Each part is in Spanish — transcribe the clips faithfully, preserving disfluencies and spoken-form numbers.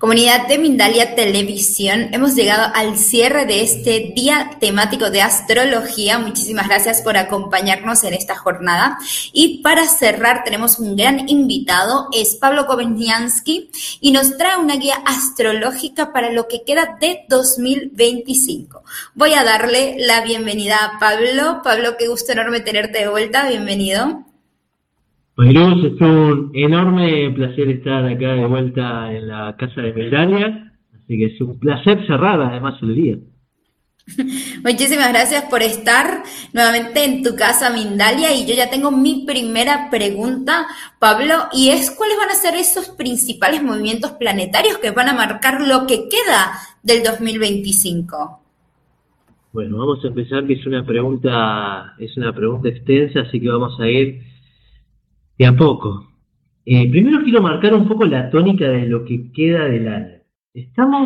Comunidad de Mindalia Televisión, hemos llegado al cierre de este día temático de astrología. Muchísimas gracias por acompañarnos en esta jornada. Y para cerrar tenemos un gran invitado, es Pablo Koveniansky, y nos trae una guía astrológica para lo que queda de dos mil veinticinco. Voy a darle la bienvenida a Pablo. Pablo, qué gusto enorme tenerte de vuelta, bienvenido. Pues Luz, es un enorme placer estar acá de vuelta en la casa de Mindalia, así que es un placer cerrar además el día. Muchísimas gracias por estar nuevamente en tu casa Mindalia, y yo ya tengo mi primera pregunta, Pablo, y es ¿cuáles van a ser esos principales movimientos planetarios que van a marcar lo que queda del dos mil veinticinco? Bueno, vamos a empezar, que es una pregunta, es una pregunta extensa, así que vamos a ir de a poco. Eh, primero quiero marcar un poco la tónica de lo que queda del año. Estamos,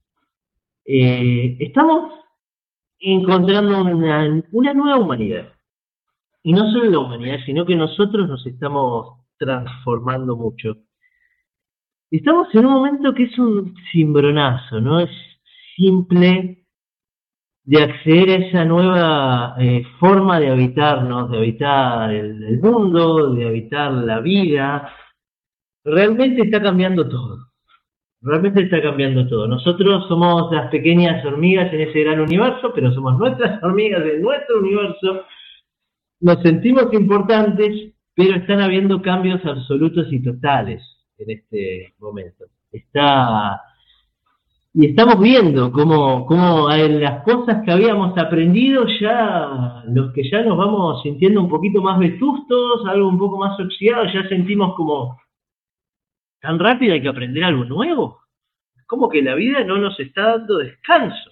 eh, estamos encontrando una, una nueva humanidad. Y no solo la humanidad, sino que nosotros nos estamos transformando mucho. Estamos en un momento que es un cimbronazo, ¿no? Es simple de acceder a esa nueva eh, forma de habitarnos, de habitar el, el mundo, de habitar la vida. Realmente está cambiando todo. Realmente está cambiando todo. Nosotros somos las pequeñas hormigas en ese gran universo, pero somos nuestras hormigas en nuestro universo. Nos sentimos importantes, pero están habiendo cambios absolutos y totales en este momento. Está... Y estamos viendo cómo, cómo en las cosas que habíamos aprendido, ya los que ya nos vamos sintiendo un poquito más vetustos, algo un poco más oxidado, ya sentimos como tan rápido hay que aprender algo nuevo. Es como que la vida no nos está dando descanso.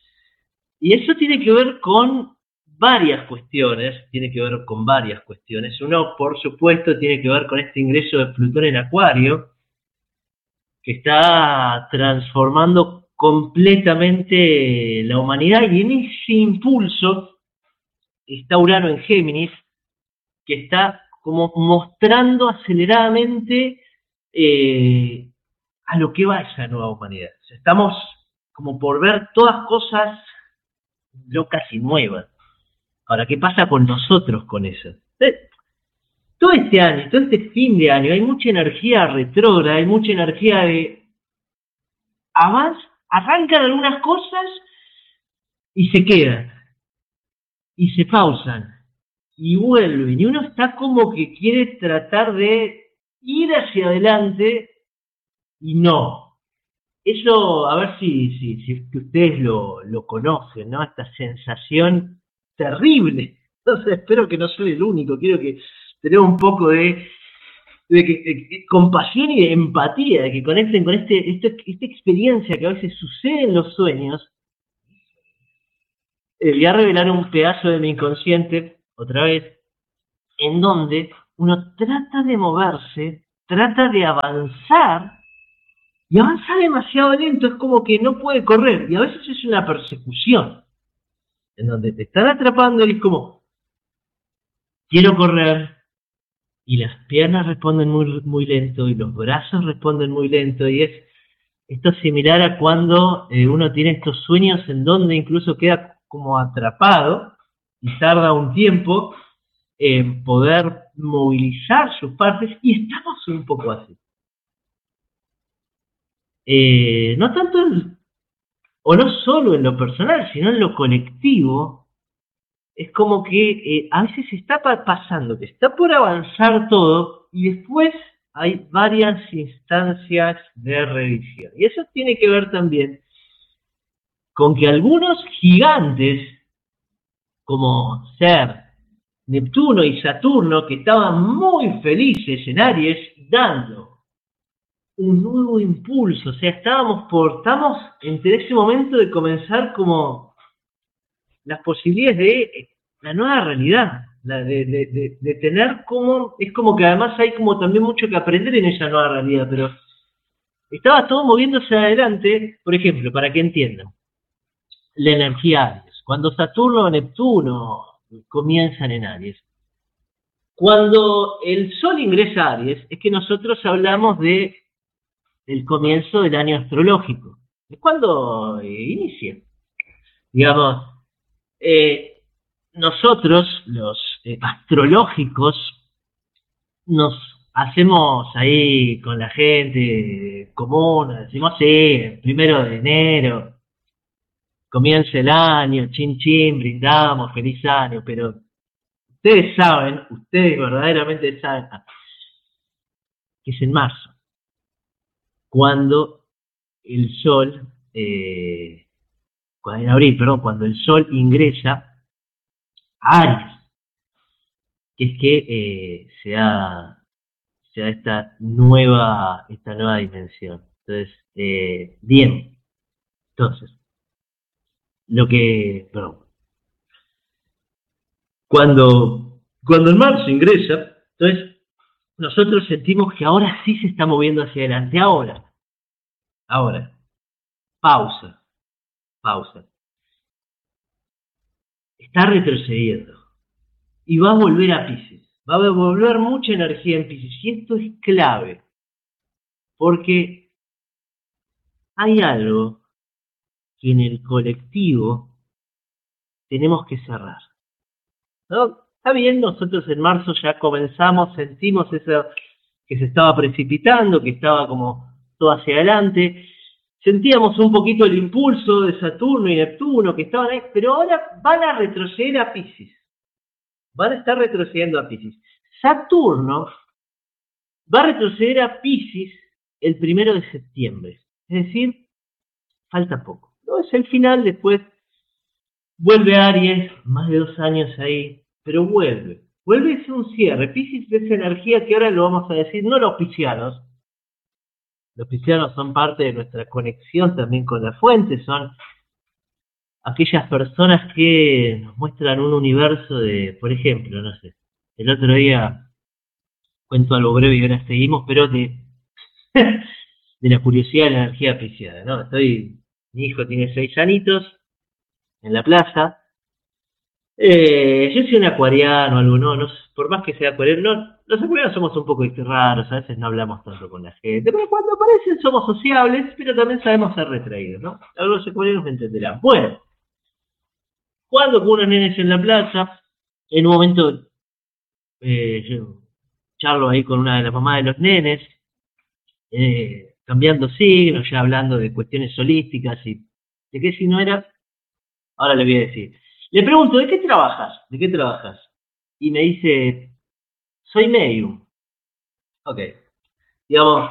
Y eso tiene que ver con varias cuestiones, tiene que ver con varias cuestiones. Uno, por supuesto, tiene que ver con este ingreso de Plutón en Acuario, que está transformando completamente la humanidad, y en ese impulso está Urano en Géminis, que está como mostrando aceleradamente eh, a lo que va esa nueva humanidad. O sea, estamos como por ver todas cosas locas y nuevas. Ahora, ¿qué pasa con nosotros con eso? Todo este año, todo este fin de año, hay mucha energía retrógrada, hay mucha energía de avance, arrancan algunas cosas y se quedan, y se pausan, y vuelven, y uno está como que quiere tratar de ir hacia adelante, y no. Eso, a ver si, si, si ustedes lo, lo conocen, ¿no? Esta sensación terrible. Entonces espero que no soy el único, quiero que tener un poco de, de, de, de compasión y de empatía, de que conecten con este, este, esta experiencia que a veces sucede en los sueños. Eh, voy a revelar un pedazo de mi inconsciente, otra vez, en donde uno trata de moverse, trata de avanzar, y avanza demasiado lento, es como que no puede correr, y a veces es una persecución, en donde te están atrapando y es como, quiero correr, y las piernas responden muy, muy lento, y los brazos responden muy lento, y es esto es similar a cuando eh, uno tiene estos sueños en donde incluso queda como atrapado, y tarda un tiempo en poder movilizar sus partes, y estamos un poco así. Eh, no tanto, en, o no solo en lo personal, sino en lo colectivo. Es como que eh, a veces está pasando, que está por avanzar todo, y después hay varias instancias de revisión. Y eso tiene que ver también con que algunos gigantes, como ser Neptuno y Saturno, que estaban muy felices en Aries, dando un nuevo impulso. O sea, estábamos por, estamos entre ese momento de comenzar como las posibilidades de la nueva realidad, la de, de, de, de tener como, es como que además hay como también mucho que aprender en esa nueva realidad, pero estaba todo moviéndose adelante. Por ejemplo, para que entiendan, la energía Aries, cuando Saturno o Neptuno comienzan en Aries, cuando el Sol ingresa a Aries, es que nosotros hablamos de el comienzo del año astrológico. Es cuando eh, inicia. Digamos, eh, nosotros, los eh, astrológicos, nos hacemos ahí con la gente común, decimos, sí, primero de enero, comienza el año, chin chin, brindamos, feliz año, pero ustedes saben, ustedes verdaderamente saben que es en marzo, cuando el sol, eh, en abril, perdón, cuando el sol ingresa a Aries, que es que eh, se da, se da esta nueva, esta nueva dimensión. Entonces, eh, bien, entonces, lo que, perdón, cuando, cuando en marzo ingresa, entonces, nosotros sentimos que ahora sí se está moviendo hacia adelante, ahora, ahora, pausa, pausa, está retrocediendo y va a volver a Piscis, va a volver mucha energía en Piscis, y esto es clave, porque hay algo que en el colectivo tenemos que cerrar, ¿no? Está bien, nosotros en marzo ya comenzamos, sentimos eso que se estaba precipitando, que estaba como todo hacia adelante, sentíamos un poquito el impulso de Saturno y Neptuno que estaban ahí, pero ahora van a retroceder a Piscis, van a estar retrocediendo a Piscis. Saturno va a retroceder a Piscis el primero de septiembre, es decir, falta poco. No es el final, después vuelve a Aries, más de dos años ahí, pero vuelve. Vuelve a ser un cierre. Piscis es esa energía que ahora lo vamos a decir, no los piscianos. Los piscianos son parte de nuestra conexión también con la fuente, son aquellas personas que nos muestran un universo de, por ejemplo, no sé, el otro día cuento algo breve y ahora seguimos, pero de, de la curiosidad de la energía pisciana, ¿no? Estoy, mi hijo tiene seis añitos, en la plaza. Eh, yo soy un acuariano o algo, no, no, por más que sea acuariano, no, los acuarianos somos un poco raros, a veces no hablamos tanto con la gente, pero cuando aparecen somos sociables, pero también sabemos ser retraídos, ¿no? Algunos acuarianos me entenderán. Bueno, cuando con unos nenes en la plaza, en un momento eh, yo charlo ahí con una de las mamás de los nenes, eh, cambiando signos, ya hablando de cuestiones holísticas y de qué signo era, ahora le voy a decir. Le pregunto, ¿de qué trabajas? ¿De qué trabajas? Y me dice, soy medium. Ok. Digamos,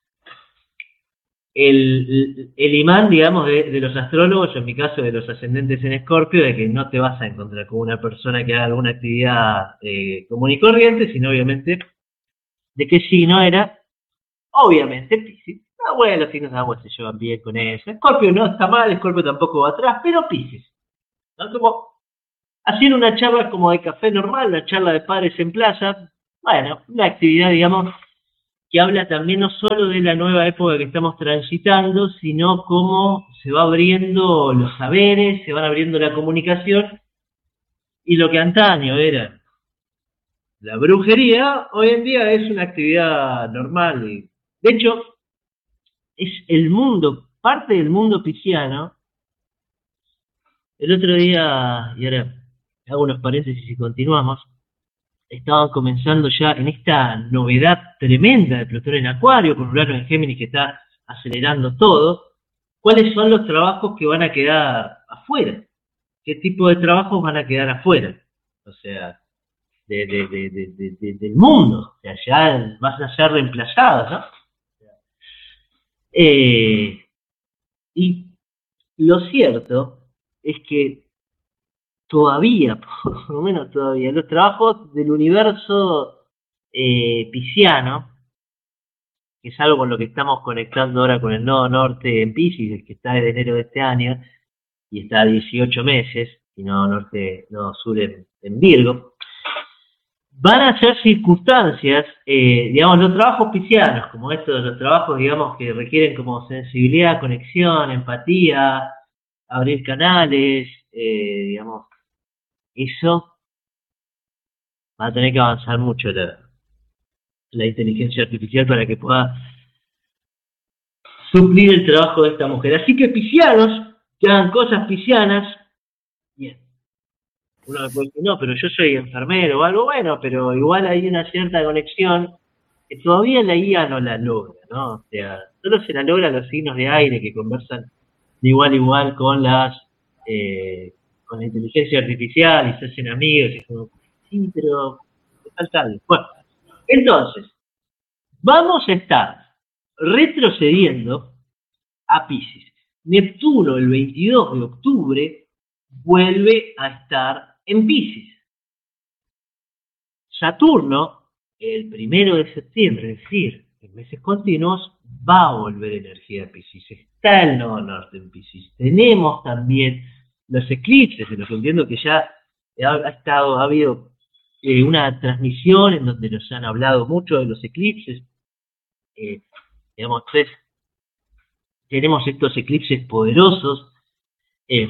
el, el imán, digamos, de, de los astrólogos, en mi caso de los ascendentes en Escorpio, de que no te vas a encontrar con una persona que haga alguna actividad eh, común y corriente, sino obviamente de qué signo era. Obviamente, Piscis. Ah, bueno, los signos de agua se llevan bien con eso. Escorpio no está mal, Escorpio tampoco va atrás, pero Piscis. ¿No? Como hacer una charla como de café normal, una charla de padres en plaza, bueno, una actividad, digamos, que habla también no solo de la nueva época que estamos transitando, sino cómo se va abriendo los saberes, se van abriendo la comunicación, y lo que antaño era la brujería, hoy en día es una actividad normal. Y, de hecho, es el mundo, parte del mundo pisciano. El otro día, y ahora hago unos paréntesis y continuamos, estaban comenzando ya en esta novedad tremenda de Plutón en Acuario, con Urano en Géminis que está acelerando todo, cuáles son los trabajos que van a quedar afuera, qué tipo de trabajos van a quedar afuera, o sea, de, de, de, de, de, del mundo, o sea, ya vas a ser reemplazados, ¿no? Eh, y lo cierto es que todavía, por lo menos todavía, los trabajos del universo eh, pisciano, que es algo con lo que estamos conectando ahora con el nodo norte en Piscis, el que está desde enero de este año, y está a dieciocho meses, y nodo norte, nodo sur en, en Virgo, van a ser circunstancias, eh, digamos, los trabajos piscianos, como estos, los trabajos, digamos, que requieren como sensibilidad, conexión, empatía, abrir canales, eh, digamos, eso va a tener que avanzar mucho la, la inteligencia artificial para que pueda suplir el trabajo de esta mujer. Así que piscianos, que hagan cosas piscianas, bien. Uno me puede decir, no, pero yo soy enfermero o algo, bueno, pero igual hay una cierta conexión que todavía la I A no la logra, ¿no? O sea, solo se la logra los signos de aire que conversan de igual a igual con las eh, con la inteligencia artificial y se hacen amigos y es como, sí, pero me falta algo. Bueno, entonces, vamos a estar retrocediendo a Piscis. Neptuno el veintidós de octubre vuelve a estar en Piscis. Saturno, el primero de septiembre, es decir, en meses continuos, va a volver energía a Piscis. Está el nodo norte en Piscis. Tenemos también los eclipses, en lo que entiendo que ya ha, estado, ha habido eh, una transmisión en donde nos han hablado mucho de los eclipses. Eh, digamos, tres, tenemos estos eclipses poderosos en,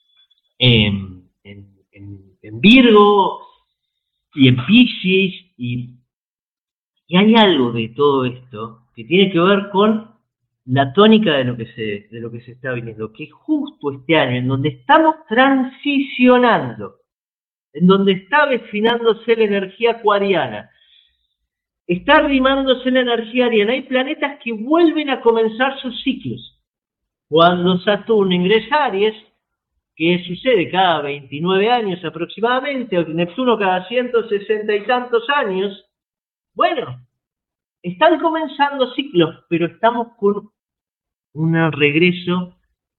en, en, en, en Virgo y en Piscis, y, y hay algo de todo esto que tiene que ver con la tónica de lo que se, de lo que se está viniendo, que justo este año, en donde estamos transicionando, en donde está desfinándose la energía acuariana, está arrimándose la energía ariana, hay planetas que vuelven a comenzar sus ciclos. Cuando Saturno ingresa a Aries, que sucede cada veintinueve años aproximadamente, o Neptuno cada ciento sesenta y tantos años, bueno, están comenzando ciclos, pero estamos con un regreso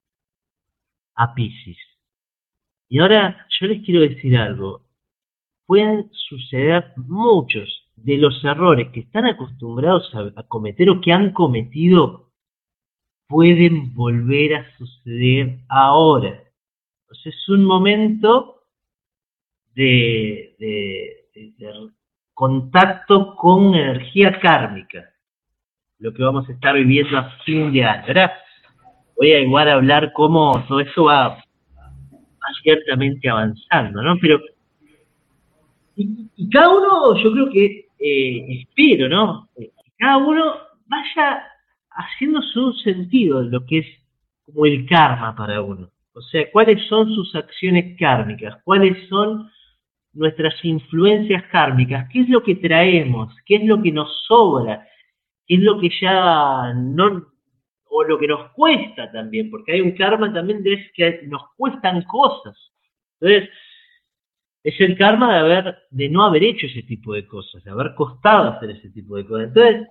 a Piscis. Y ahora yo les quiero decir algo. Pueden suceder muchos de los errores que están acostumbrados a, a cometer o que han cometido, pueden volver a suceder ahora. Entonces es un momento de, de, de, de contacto con energía kármica, lo que vamos a estar viviendo a fin de año. Ahora voy a igual a hablar cómo todo eso va, va ciertamente avanzando, ¿no? Pero y, y cada uno, yo creo que eh, espero, ¿no? Que cada uno vaya haciendo su sentido de lo que es como el karma para uno. O sea, cuáles son sus acciones kármicas, cuáles son nuestras influencias kármicas, qué es lo que traemos, qué es lo que nos sobra, qué es lo que ya no, o lo que nos cuesta también, porque hay un karma también de es que nos cuestan cosas. Entonces, es el karma de haber, de no haber hecho ese tipo de cosas, de haber costado hacer ese tipo de cosas. Entonces,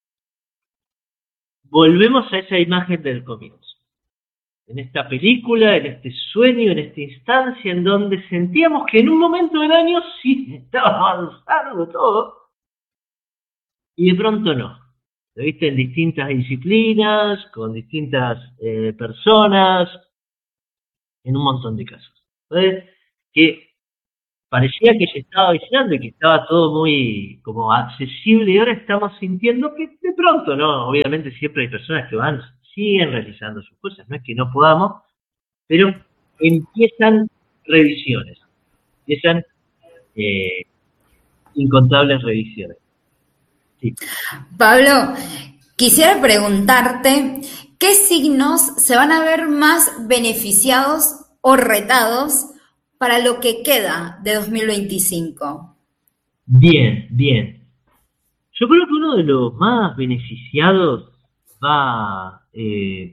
volvemos a esa imagen del comienzo. En esta película, en este sueño, en esta instancia en donde sentíamos que en un momento del año sí estaba avanzando todo, y de pronto no. Lo viste en distintas disciplinas, con distintas eh, personas, en un montón de casos. Entonces, que parecía que se estaba avisando y que estaba todo muy como accesible, y ahora estamos sintiendo que de pronto no. Obviamente siempre hay personas que van, siguen realizando sus cosas, no es que no podamos, pero empiezan revisiones, empiezan eh, incontables revisiones. Sí. Pablo, quisiera preguntarte, ¿qué signos se van a ver más beneficiados o retados para lo que queda de dos mil veinticinco? Bien, bien. Yo creo que uno de los más beneficiados va, eh,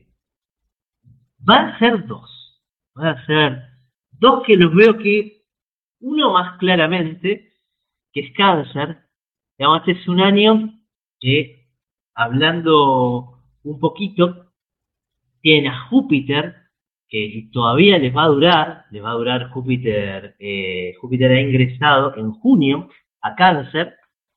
va a ser dos. Va a ser dos que los veo que, uno más claramente, que es Cáncer. Digamos, este es un año que, hablando un poquito, tiene a Júpiter, que todavía les va a durar, les va a durar Júpiter, eh, Júpiter ha ingresado en junio a Cáncer,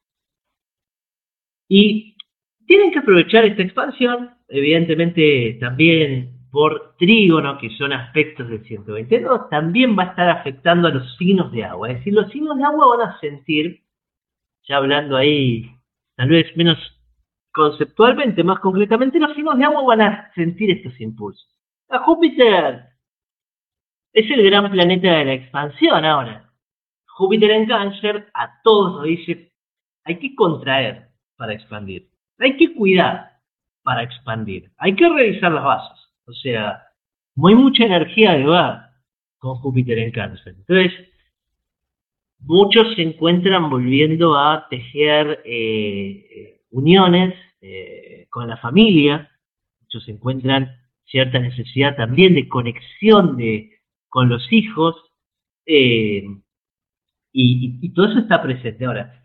y tienen que aprovechar esta expansión, evidentemente también por trígono, que son aspectos del ciento veintidós, también va a estar afectando a los signos de agua. Es decir, los signos de agua van a sentir, ya hablando ahí, tal vez menos conceptualmente, más concretamente, los signos de agua van a sentir estos impulsos. A Júpiter es el gran planeta de la expansión ahora. Júpiter en Cáncer a todos nos dice, hay que contraer para expandir, hay que cuidar para expandir. Hay que revisar las bases. O sea, hay mucha energía de va con Júpiter en Cáncer. Entonces, muchos se encuentran volviendo a tejer eh, uniones eh, con la familia. Muchos encuentran cierta necesidad también de conexión de, con los hijos. Eh, y, y, y todo eso está presente. Ahora,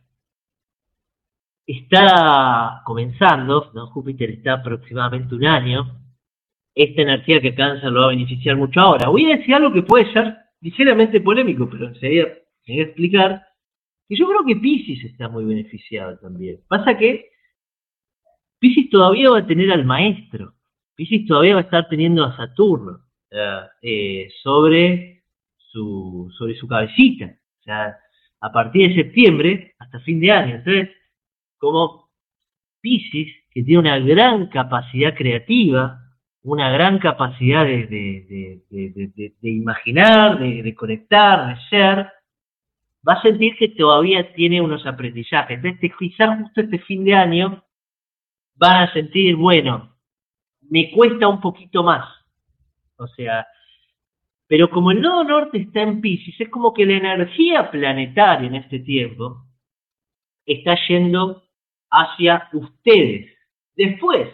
está comenzando, ¿no? Júpiter está aproximadamente un año. Esta energía que Cáncer lo va a beneficiar mucho ahora. Voy a decir algo que puede ser ligeramente polémico, pero enseguida me voy a explicar, que yo creo que Piscis está muy beneficiado también. Pasa que Piscis todavía va a tener al maestro, Piscis todavía va a estar teniendo a Saturno eh, sobre, su, sobre su cabecita, o sea, a partir de septiembre hasta fin de año. Entonces, como Piscis, que tiene una gran capacidad creativa, una gran capacidad de, de, de, de, de, de imaginar, de, de conectar, de ser, va a sentir que todavía tiene unos aprendizajes. Entonces, quizás justo este fin de año van a sentir, bueno, me cuesta un poquito más. O sea, pero como el nodo norte está en Piscis, es como que la energía planetaria en este tiempo está yendo hacia ustedes. Después,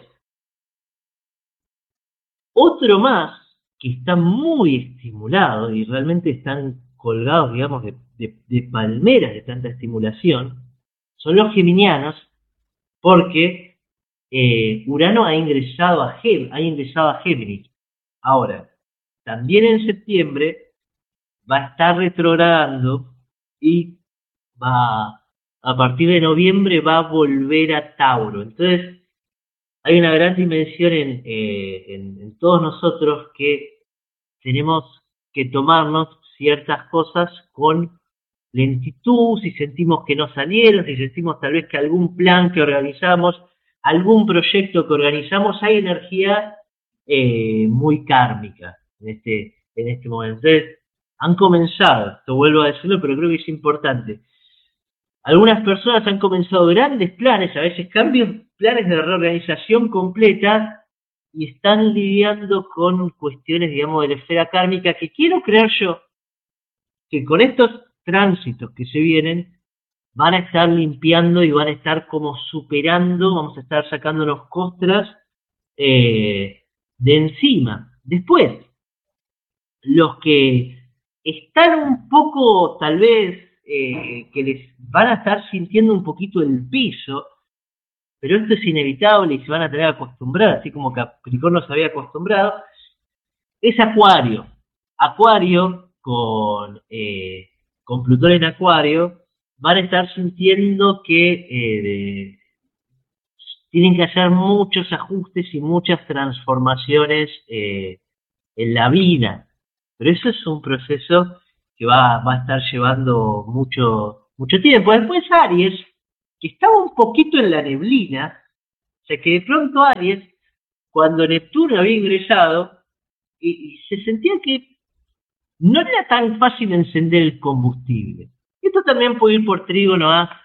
otro más que está muy estimulado y realmente están colgados, digamos, de, de, de palmeras de tanta estimulación, son los geminianos, porque eh, Urano ha ingresado a Gem, ha ingresado a Géminis. Ahora, también en septiembre va a estar retrogradando y va, a partir de noviembre va a volver a Tauro. Entonces, hay una gran dimensión en, eh, en, en todos nosotros que tenemos que tomarnos ciertas cosas con lentitud, si sentimos que no salieron, si sentimos tal vez que algún plan que organizamos, algún proyecto que organizamos, hay energía eh, muy kármica en este, en este momento. Entonces, han comenzado, esto vuelvo a decirlo, pero creo que es importante. Algunas personas han comenzado grandes planes, a veces cambios, planes de reorganización completa, y están lidiando con cuestiones, digamos, de la esfera kármica, que quiero creer yo que con estos tránsitos que se vienen van a estar limpiando y van a estar como superando, vamos a estar sacándonos costras eh, de encima. Después, los que están un poco, tal vez, eh, que les van a estar sintiendo un poquito el piso, pero esto es inevitable y se van a tener que acostumbrar, así como Capricornio se había acostumbrado, es Acuario. Acuario, con, eh, con Plutón en Acuario, van a estar sintiendo que eh, de, tienen que hacer muchos ajustes y muchas transformaciones eh, en la vida. Pero eso es un proceso que va, va a estar llevando mucho, mucho tiempo. Después Aries, que estaba un poquito en la neblina, o sea que de pronto Aries, cuando Neptuno había ingresado, y, y se sentía que no era tan fácil encender el combustible. Esto también puede ir por trígono a,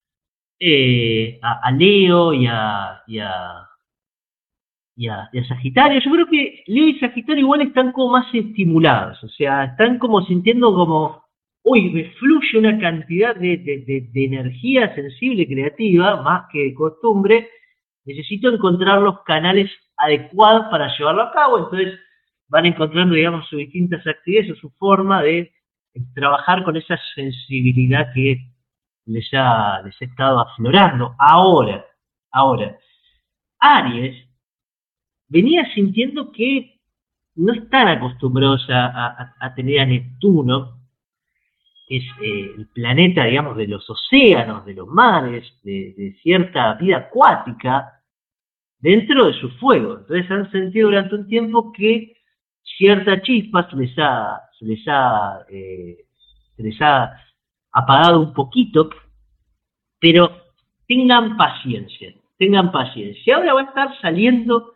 eh, a, a Leo y a, y, a, y, a, y a Sagitario. Yo creo que Leo y Sagitario igual están como más estimulados, o sea, están como sintiendo como, uy, me fluye una cantidad de, de, de, de energía sensible, creativa, más que de costumbre, necesito encontrar los canales adecuados para llevarlo a cabo. Entonces van encontrando, digamos, sus distintas actividades o su forma de trabajar con esa sensibilidad que les ha, les ha estado aflorando. Ahora, ahora, Aries venía sintiendo que no están acostumbrados a, a, a tener a Neptuno, que es eh, el planeta, digamos, de los océanos, de los mares, de, de cierta vida acuática, dentro de su fuego. Entonces han sentido durante un tiempo que cierta chispa se les ha, se les ha, eh, se les ha apagado un poquito, pero tengan paciencia, tengan paciencia. Ahora va a estar saliendo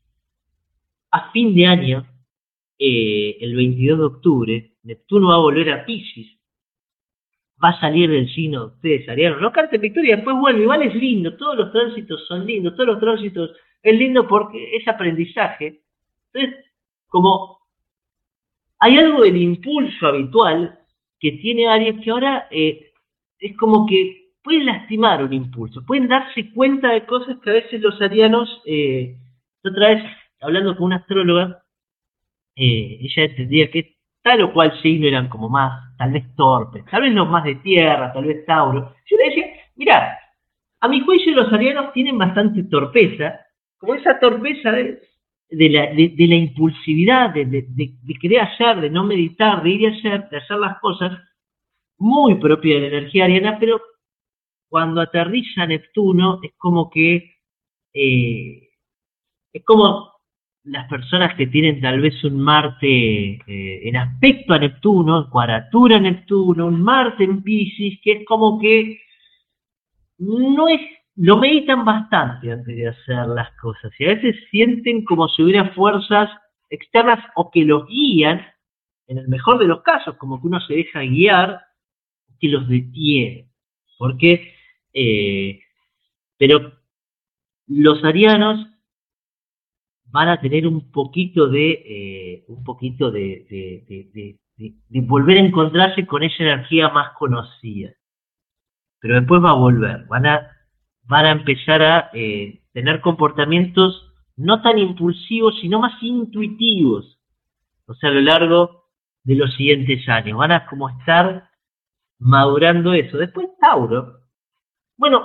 a fin de año, eh, el veintidós de octubre, Neptuno va a volver a Piscis, va a salir del signo de ustedes, Ariano, no cante victoria, después vuelve, igual es lindo, todos los tránsitos son lindos, todos los tránsitos es lindo porque es aprendizaje. Entonces, como hay algo del impulso habitual que tiene Aries que ahora eh, es como que pueden lastimar un impulso, pueden darse cuenta de cosas que a veces los arianos, eh, otra vez hablando con una astróloga, eh, ella entendía que tal o cual signo eran como más, tal vez torpes, tal vez los más de tierra, tal vez Tauro. Yo le decía, mirá, a mi juicio los arianos tienen bastante torpeza, como esa torpeza de, de, la, de, de la impulsividad, de, de, de, de querer hacer, de no meditar, de ir a hacer, de hacer las cosas, muy propia de la energía ariana, pero cuando aterriza Neptuno es como que eh, es como las personas que tienen tal vez un Marte eh, en aspecto a Neptuno, en cuadratura a Neptuno, un Marte en Piscis, que es como que no es, lo meditan bastante antes de hacer las cosas, y a veces sienten como si hubiera fuerzas externas o que los guían, en el mejor de los casos, como que uno se deja guiar, que los detiene, porque eh, pero los arianos van a tener un poquito de eh, un poquito de, de, de, de, de, de volver a encontrarse con esa energía más conocida, pero después va a volver, van a van a empezar a eh, tener comportamientos no tan impulsivos sino más intuitivos, o sea, a lo largo de los siguientes años van a como estar madurando eso. Después Tauro, bueno,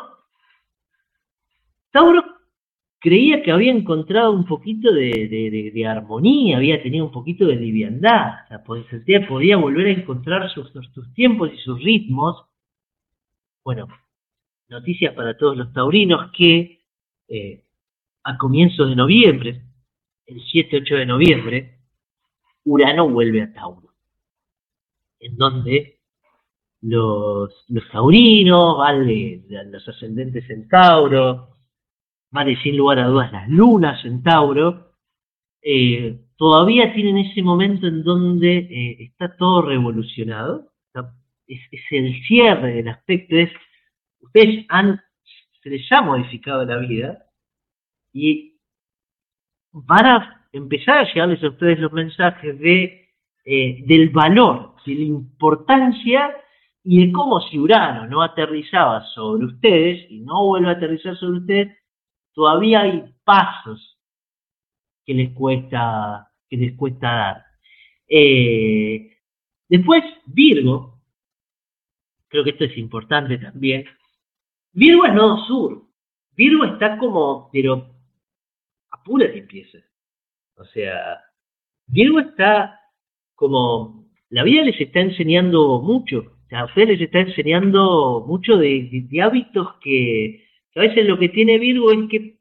Tauro creía que había encontrado un poquito de, de, de, de armonía, había tenido un poquito de liviandad, o sea, podía, podía volver a encontrar sus, sus tiempos y sus ritmos. Bueno, noticias para todos los taurinos que eh, a comienzos de noviembre, el siete ocho de noviembre, Urano vuelve a Tauro, en donde los, los taurinos, vale, los ascendentes en Tauro, vale, sin lugar a dudas las lunas en Tauro, eh, todavía tienen ese momento en donde eh, está todo revolucionado, está, es, es el cierre del aspecto, es, ustedes han, se les ha modificado la vida, y van a empezar a llegarles a ustedes los mensajes de, eh, del valor, de la importancia y de cómo si Urano no aterrizaba sobre ustedes y no vuelve a aterrizar sobre ustedes, todavía hay pasos que les cuesta, que les cuesta dar. Eh, después, Virgo, creo que esto es importante también. Virgo es nodo sur. Virgo está como, pero a pura limpieza. O sea, Virgo está como, la vida les está enseñando mucho. O sea, a ustedes les está enseñando mucho de, de, de hábitos que, que a veces lo que tiene Virgo es que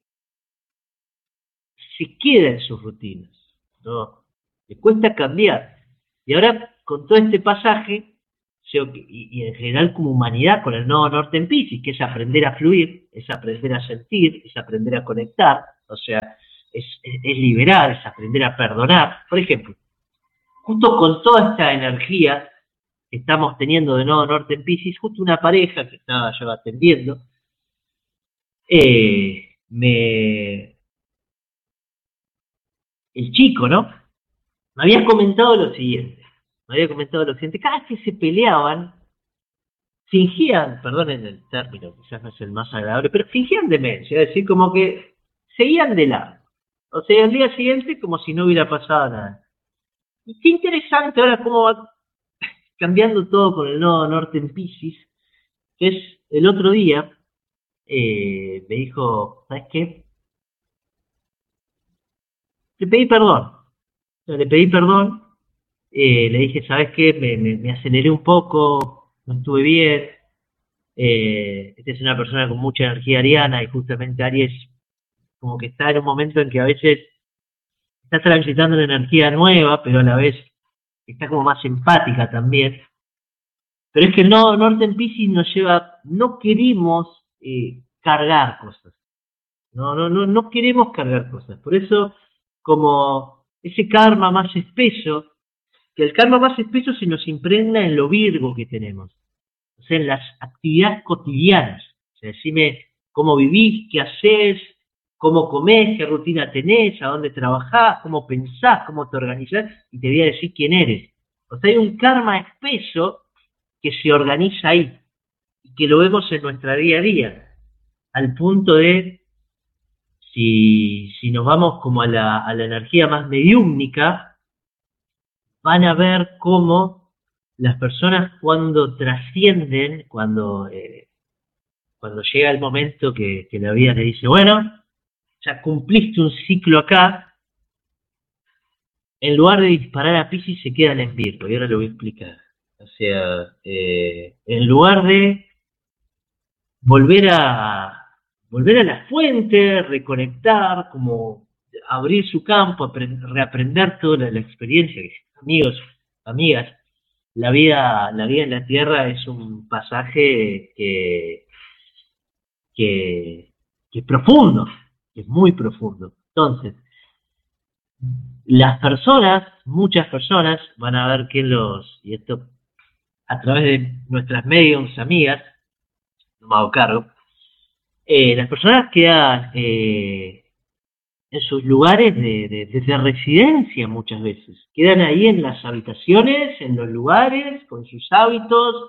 se queda en sus rutinas, ¿no? Le cuesta cambiar. Y ahora, con todo este pasaje, y, y en general como humanidad, con el nodo norte en Piscis, que es aprender a fluir, es aprender a sentir, es aprender a conectar, o sea, es, es, es liberar, es aprender a perdonar. Por ejemplo, justo con toda esta energía que estamos teniendo de nodo norte en Piscis, justo una pareja que estaba yo atendiendo, eh, me... el chico, ¿no? Me había comentado lo siguiente, me había comentado lo siguiente, cada vez que se peleaban, fingían, perdonen el término, quizás no es el más agradable, pero fingían demencia, es decir, como que seguían de largo. O sea, al día siguiente como si no hubiera pasado nada. Y qué interesante ahora cómo va cambiando todo con el nodo norte en Piscis, que es el otro día, eh, me dijo, ¿sabes qué? Le pedí perdón. Le pedí perdón, eh, le dije, ¿sabes qué? Me, me, me aceleré un poco, no estuve bien. Eh, esta es una persona con mucha energía ariana y justamente Aries como que está en un momento en que a veces está transitando una energía nueva, pero a la vez está como más empática también. Pero es que el nodo norte en Piscis nos lleva, no queremos eh, cargar cosas. No, no, no, no queremos cargar cosas. Por eso, como ese karma más espeso, que el karma más espeso se nos impregna en lo Virgo que tenemos. O sea, en las actividades cotidianas. O sea, decime cómo vivís, qué hacés, cómo comés, qué rutina tenés, a dónde trabajás, cómo pensás, cómo te organizás, y te voy a decir quién eres. O sea, hay un karma espeso que se organiza ahí, y que lo vemos en nuestra día a día, al punto de, si, si nos vamos como a la, a la energía más mediúmnica, van a ver cómo las personas cuando trascienden, cuando, eh, cuando llega el momento que, que la vida le dice, bueno, ya cumpliste un ciclo acá, en lugar de disparar a Piscis se quedan en Virgo, y ahora lo voy a explicar. O sea, eh, en lugar de volver a volver a la fuente, reconectar, como abrir su campo, reaprender toda la, la experiencia. Amigos, amigas, la vida, la vida en la Tierra es un pasaje que, que, que es profundo, que es muy profundo. Entonces, las personas, muchas personas, van a ver que los, y esto a través de nuestras mediums amigas, no me hago cargo, eh, las personas quedan eh, en sus lugares de, de, de residencia muchas veces, quedan ahí en las habitaciones, en los lugares, con sus hábitos.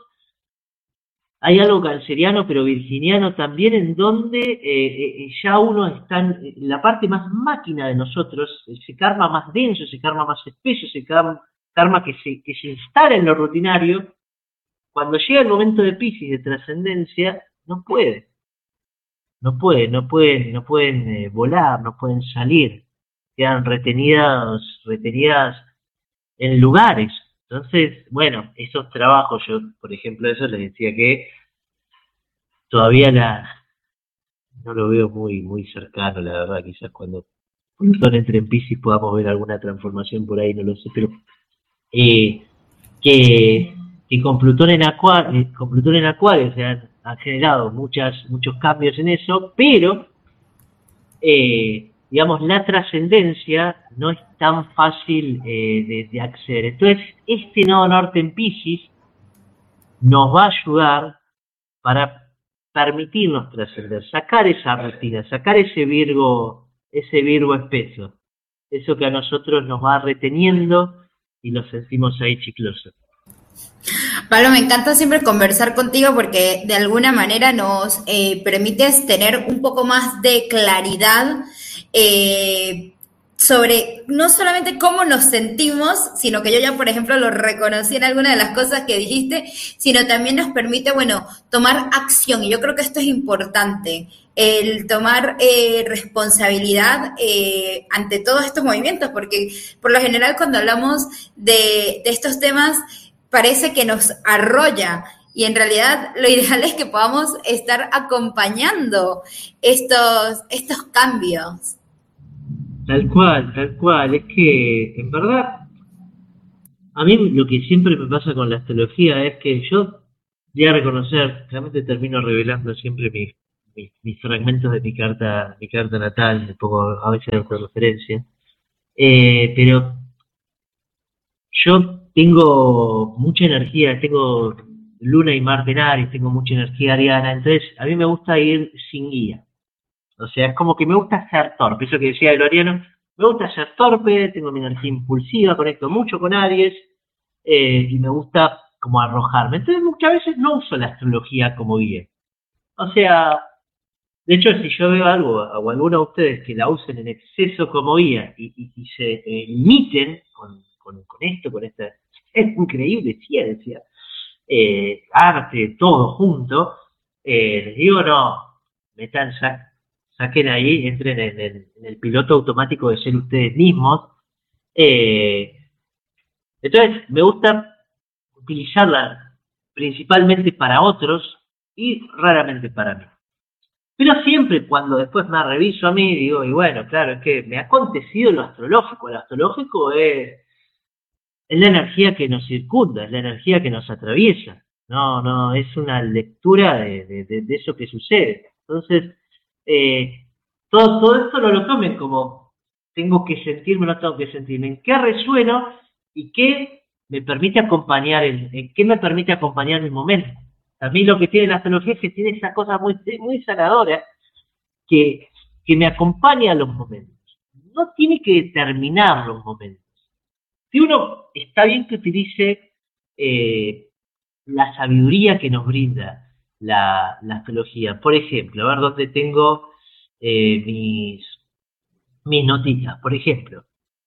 Hay algo canceriano pero virginiano también, en donde eh, eh, ya uno está en la parte más máquina de nosotros, ese karma más denso, ese karma más espeso, ese karma, karma que, se, que se instala en lo rutinario. Cuando llega el momento de Piscis, de trascendencia, no puede. No pueden, no pueden, no pueden eh, volar, no pueden salir. Quedan retenidas, retenidas en lugares. Entonces, bueno, esos trabajos, yo, por ejemplo, eso les decía que todavía la no lo veo muy, muy cercano, la verdad, quizás cuando Plutón entre en Piscis podamos ver alguna transformación por ahí, no lo sé, pero eh, que, que con Plutón en Acuario, eh, con Plutón en Acuario se han, han generado muchas, muchos cambios en eso, pero eh, digamos, la trascendencia no es tan fácil eh, de, de acceder. Entonces, este nodo norte en Piscis nos va a ayudar para permitirnos trascender, sacar esa rutina, sacar ese Virgo, ese Virgo espeso, eso que a nosotros nos va reteniendo y lo sentimos ahí chicloso. Pablo, me encanta siempre conversar contigo porque de alguna manera nos eh, permites tener un poco más de claridad eh, sobre no solamente cómo nos sentimos, sino que yo ya, por ejemplo, lo reconocí en alguna de las cosas que dijiste, sino también nos permite, bueno, tomar acción. Y yo creo que esto es importante, el tomar eh, responsabilidad eh, ante todos estos movimientos, porque por lo general cuando hablamos de, de estos temas, parece que nos arrolla y en realidad lo ideal es que podamos estar acompañando estos, estos cambios. Tal cual, tal cual. Es que, en verdad, a mí lo que siempre me pasa con la astrología es que yo voy a reconocer, realmente termino revelando siempre mis, mis, mis fragmentos de mi carta, mi carta natal, me pongo a veces de referencia, eh, pero yo tengo mucha energía, tengo Luna y Marte en Aries, tengo mucha energía ariana, entonces a mí me gusta ir sin guía. O sea, es como que me gusta ser torpe, eso que decía el ariano, me gusta ser torpe, tengo mi energía impulsiva, conecto mucho con Aries, eh, y me gusta como arrojarme. Entonces muchas veces no uso la astrología como guía. O sea, de hecho, si yo veo algo, o alguno de ustedes que la usen en exceso como guía, y, y, y se eh, limiten con, con, con esto, con esta, es increíble ciencia, eh, arte, todo junto, eh, les digo, no, metan, sa saquen ahí, entren en el, en el piloto automático de ser ustedes mismos. Eh, entonces, me gusta utilizarla principalmente para otros y raramente para mí. Pero siempre cuando después me reviso a mí, digo, y bueno, claro, es que me ha acontecido lo astrológico. Lo astrológico es, es la energía que nos circunda, es la energía que nos atraviesa. No, no, es una lectura de, de, de, de eso que sucede. Entonces, eh, todo, todo esto no lo tomen como tengo que sentirme, no tengo que sentirme, en qué resueno y qué me permite acompañar, en, en qué me permite acompañar mi momento. A mí lo que tiene la astrología es que tiene esa cosa muy, muy sanadora, que, que me acompaña a los momentos. No tiene que determinar los momentos. Si uno, está bien que utilice eh, la sabiduría que nos brinda la, la astrología. Por ejemplo, a ver dónde tengo eh, mis, mis noticias. Por ejemplo,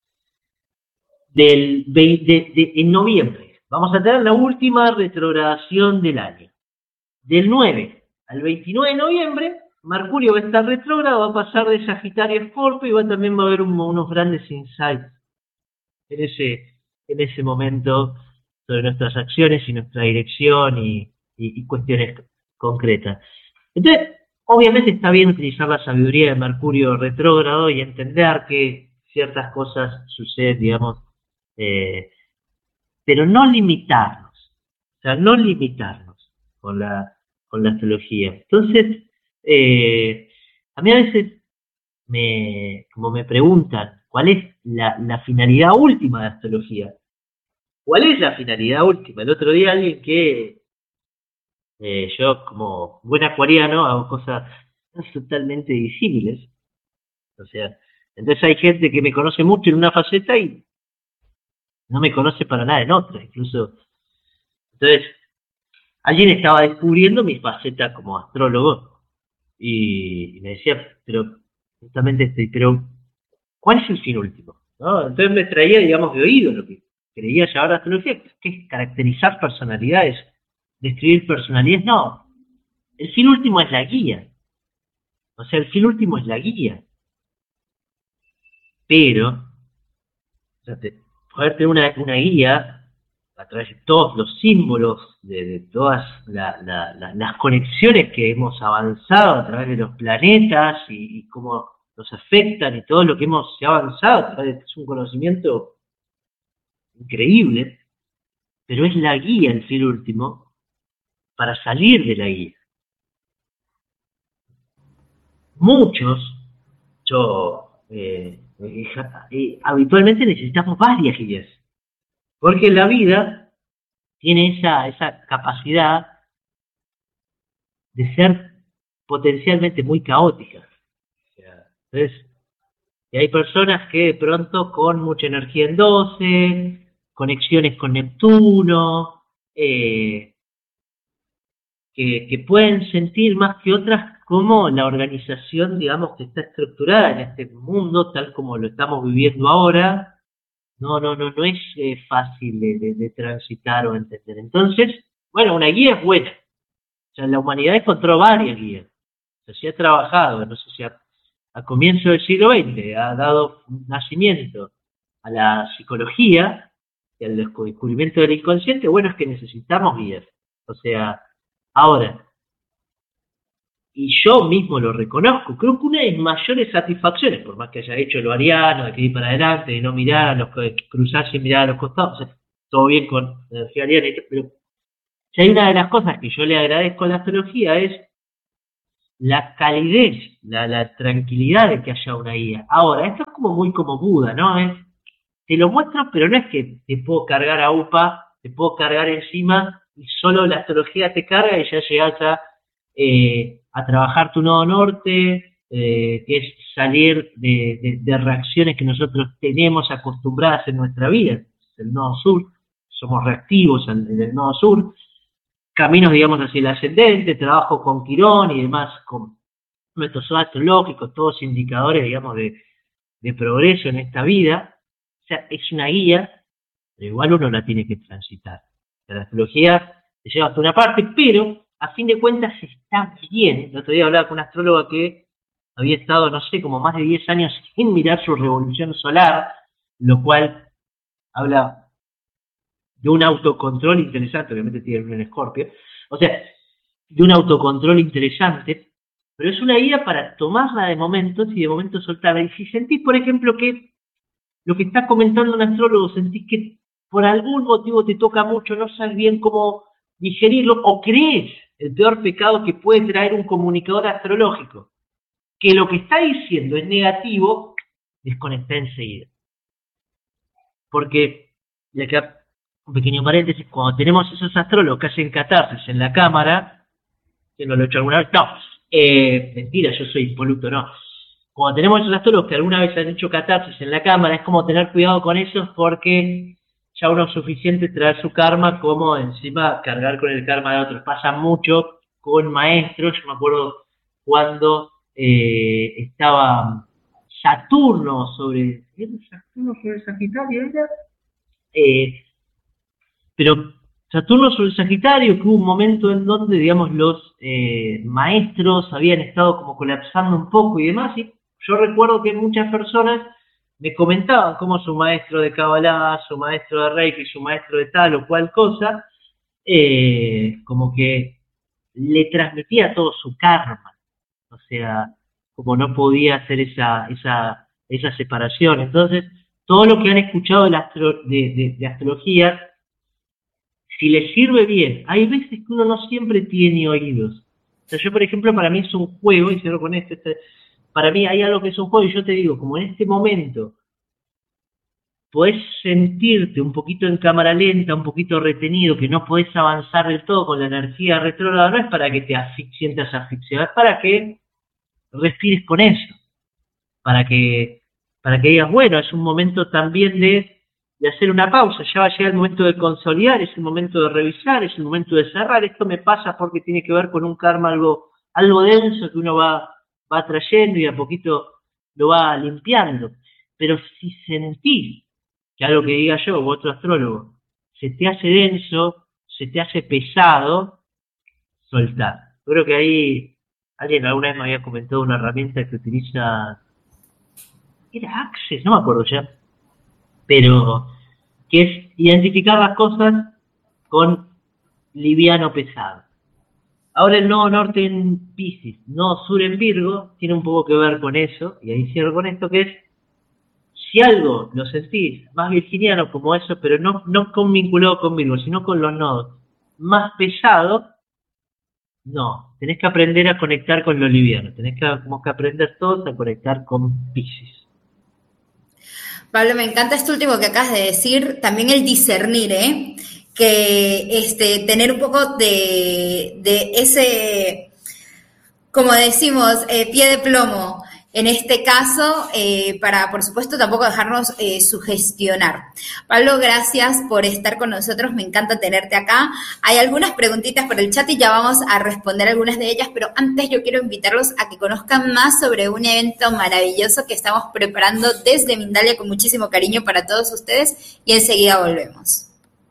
del veinte, de, de, en noviembre vamos a tener la última retrogradación del año. Del nueve al veintinueve de noviembre, Mercurio va a estar retrógrado, va a pasar de Sagitario a Escorpio y va, también va a haber un, unos grandes insights en ese, en ese momento sobre nuestras acciones y nuestra dirección y, y, y cuestiones concretas. Entonces, obviamente está bien utilizar la sabiduría de Mercurio retrógrado y entender que ciertas cosas suceden, digamos, eh, pero no limitarnos, o sea, no limitarnos con la, con la astrología. Entonces, eh, a mí a veces, me, como me preguntan, ¿cuál es la, la finalidad última de la astrología? ¿Cuál es la finalidad última? El otro día alguien que eh, yo, como buen acuariano, hago cosas totalmente disímiles. O sea, entonces hay gente que me conoce mucho en una faceta y no me conoce para nada en otra, incluso. Entonces, alguien estaba descubriendo mi faceta como astrólogo y, y me decía, pero justamente este, pero ¿cuál es el fin último? ¿No? Entonces me traía, digamos, de oído lo que creía llevar la astrología, que es caracterizar personalidades, describir personalidades. No, el fin último es la guía. O sea, el fin último es la guía. Pero, o sea, te, poder tener una, una guía a través de todos los símbolos, de, de todas la, la, la, las conexiones que hemos avanzado a través de los planetas y, y cómo nos afectan y todo lo que hemos se ha avanzado a través de, es un conocimiento increíble, pero es la guía el fin último para salir de la guía. Muchos, yo eh, eh, eh, habitualmente necesitamos varias guías, porque la vida tiene esa, esa capacidad de ser potencialmente muy caótica. O sea, entonces, y hay personas que de pronto con mucha energía en doce, conexiones con Neptuno, eh, que, que pueden sentir más que otras como la organización, digamos, que está estructurada en este mundo, tal como lo estamos viviendo ahora, no, no, no, no es eh, fácil de, de, de transitar o entender. Entonces, bueno, una guía es buena. O sea, la humanidad encontró varias guías. O sea, se ha trabajado, no sé si a, a comienzos del siglo veinte ha dado nacimiento a la psicología y al descubrimiento del inconsciente. Bueno, es que necesitamos guías. O sea, ahora, y yo mismo lo reconozco, creo que una de mis mayores satisfacciones, por más que haya hecho lo ariano, de que ir para adelante, de no mirar a los, cruzar sin mirar a los costados, o sea, todo bien con la energía ariana, pero si hay una de las cosas que yo le agradezco a la astrología es la calidez, la, la tranquilidad de que haya una guía. Ahora, esto es como muy como Buda, ¿no? Es, te lo muestro, pero no es que te puedo cargar a UPA, te puedo cargar encima y solo la astrología te carga y ya llegas a, eh, a trabajar tu nodo norte, eh, que es salir de, de, de reacciones que nosotros tenemos acostumbradas en nuestra vida, el nodo sur, somos reactivos en, en el nodo sur, caminos, digamos, hacia el ascendente, trabajo con Quirón y demás, con nuestros astrológicos, todos indicadores, digamos, de, de progreso en esta vida. O sea, es una guía, pero igual uno la tiene que transitar. La astrología te lleva hasta una parte, pero a fin de cuentas está bien. El otro día hablaba con una astróloga que había estado, no sé, como más de diez años sin mirar su revolución solar, lo cual habla de un autocontrol interesante, obviamente tiene un Escorpio, o sea, de un autocontrol interesante, pero es una guía para tomarla de momentos y de momentos soltarla. Y si sentís, por ejemplo, que lo que está comentando un astrólogo, sentís que por algún motivo te toca mucho, no sabes bien cómo digerirlo, o crees el peor pecado que puede traer un comunicador astrológico, que lo que está diciendo es negativo, desconecta enseguida. Porque, y acá un pequeño paréntesis, cuando tenemos esos astrólogos que hacen catarsis en la cámara, que no lo he hecho alguna vez, no, eh, mentira, yo soy impoluto, no. cuando tenemos esos astrólogos que alguna vez han hecho catarsis en la cámara, es como tener cuidado con eso porque ya uno es suficiente traer su karma como encima cargar con el karma de otros. Pasa mucho con maestros. Yo me acuerdo cuando eh, estaba Saturno sobre... Saturno sobre Sagitario, ¿era? Eh, pero Saturno sobre Sagitario, que hubo un momento en donde, digamos, los eh, maestros habían estado como colapsando un poco y demás, y yo recuerdo que muchas personas me comentaban cómo su maestro de Kabbalah, su maestro de Reiki, su maestro de tal o cual cosa, eh, como que le transmitía todo su karma, o sea, como no podía hacer esa, esa, esa separación. Entonces, todo lo que han escuchado de, la astro, de, de, de astrología, si les sirve bien, hay veces que uno no siempre tiene oídos. O sea, yo, por ejemplo, para mí es un juego, y cierro con esto, este, para mí hay algo que es un juego, y yo te digo, como en este momento podés sentirte un poquito en cámara lenta, un poquito retenido, que no podés avanzar del todo con la energía retrógrada, no es para que te asfix, sientas asfixiado, es para que respires con eso, para que, para que digas, bueno, es un momento también de, de hacer una pausa, ya va a llegar el momento de consolidar, es el momento de revisar, es el momento de cerrar, esto me pasa porque tiene que ver con un karma algo, algo denso que uno va, va trayendo y a poquito lo va limpiando. Pero si sentís que algo que diga yo u otro astrólogo se te hace denso, se te hace pesado, soltar. Yo creo que ahí alguien alguna vez me había comentado una herramienta que utiliza, era Access, no me acuerdo ya, pero que es identificar las cosas con liviano pesado. Ahora el nodo norte en Piscis, nodo sur en Virgo, tiene un poco que ver con eso, y ahí cierro con esto, que es, si algo lo sentís más virginiano como eso, pero no, no con vinculado con Virgo, sino con los nodos más pesados, no, tenés que aprender a conectar con lo liviano, tenés que, como que aprender todos a conectar con Piscis. Pablo, me encanta esto último que acabas de decir, también el discernir, ¿eh? Que este, tener un poco de, de ese, como decimos, eh, pie de plomo, en este caso, eh, para, por supuesto, tampoco dejarnos eh, sugestionar. Pablo, gracias por estar con nosotros, me encanta tenerte acá. Hay algunas preguntitas por el chat y ya vamos a responder algunas de ellas, pero antes yo quiero invitarlos a que conozcan más sobre un evento maravilloso que estamos preparando desde Mindalia con muchísimo cariño para todos ustedes y enseguida volvemos.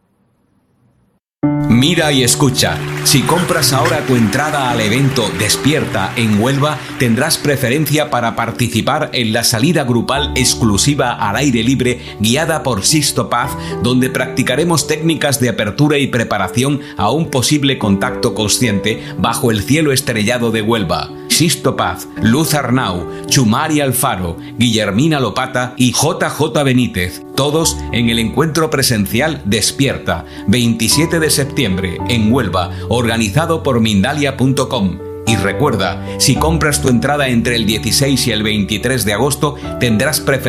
Mira y escucha. Si compras ahora tu entrada al evento Despierta en Huelva, tendrás preferencia para participar en la salida grupal exclusiva al aire libre guiada por Sixto Paz, donde practicaremos técnicas de apertura y preparación a un posible contacto consciente bajo el cielo estrellado de Huelva. Sixto Paz, Luz Arnau, Chumari Alfaro, Guillermina Lopata y J J Benítez, todos en el encuentro presencial Despierta, veintisiete de septiembre, en Huelva, organizado por Mindalia punto com. Y recuerda, si compras tu entrada entre el dieciséis y el veintitrés de agosto, tendrás preferencia